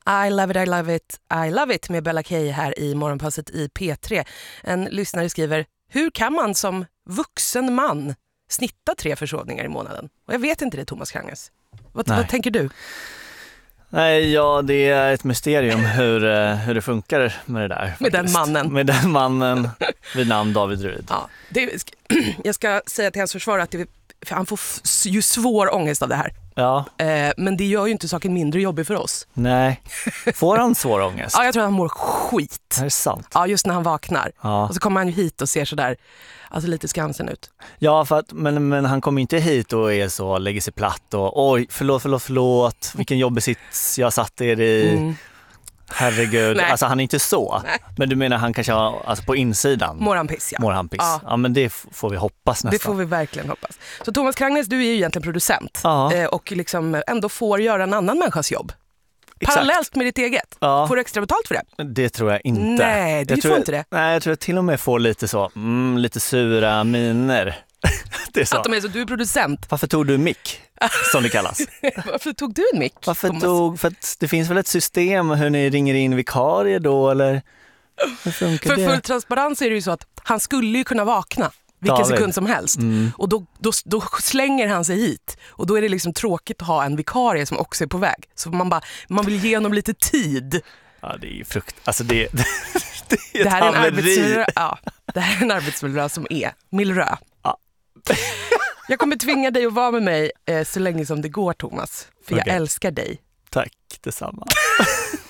I love it, I love it, I love it med Bella Kay här i Morgonpasset i P3. En lyssnare skriver, hur kan man som vuxen man snitta 3 försovningar i månaden? Och jag vet inte det, Thomas Krangnes. Vad tänker du? Nej, ja, det är ett mysterium hur det funkar med det där. Med den mannen. Med den mannen vid namn David Ruid. Ja, jag ska säga till hans försvar att för han får ju svår ångest av det här. Ja. Men det gör ju inte saken mindre jobbig för oss. Nej. Får han svår ångest? Ja, jag tror att han mår skit. Det är sant. Ja, just när han vaknar. Ja. Och så kommer han ju hit och ser sådär, alltså lite skamsen ut. Ja, för att, men han kommer inte hit och är så, lägger sig platt och oj, förlåt, vilken jobbig sits jag satt er i. Herregud, alltså han är inte så. Nej. Men du menar han kanske har, alltså på insidan mår han piss, ja, men det får vi hoppas nästan. Det får vi verkligen hoppas. Så Thomas Krangnes, du är ju egentligen producent. Och liksom ändå får göra en annan människas jobb. Exakt. Parallellt med ditt eget. Får du extra betalt för det? Det tror jag inte. Nej, du får inte det. Nej, jag tror jag till och med får lite så, lite sura miner. Det är så. Att de är så, du är producent. Varför tog du mick, som det kallas? Varför tog du en mick? För att det finns väl ett system hur ni ringer in vikarier då, eller hur funkar det? För full transparens är det ju så att han skulle ju kunna vakna vilken sekund som helst. Och då slänger han sig hit. Och då är det liksom tråkigt att ha en vikarie som också är på väg. Så man vill ge honom lite tid. Ja, det är ju alltså det det här är en arbetsmiljö. Ja, det här är en arbetsmiljö som är miljö. Ja. Jag kommer tvinga dig att vara med mig så länge som det går, Thomas. För jag älskar dig. Tack, detsamma.